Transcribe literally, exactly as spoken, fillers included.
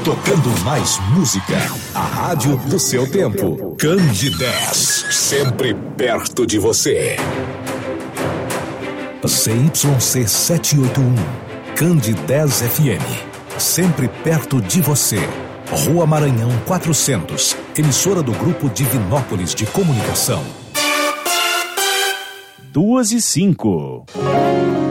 Tocando mais música. A rádio do seu tempo. Candidez. Sempre perto de você. Z Y C setecentos e oitenta e um. Candidez F M. Sempre perto de você. Rua Maranhão quatrocentos. Emissora do Grupo Divinópolis de Comunicação. Duas e cinco.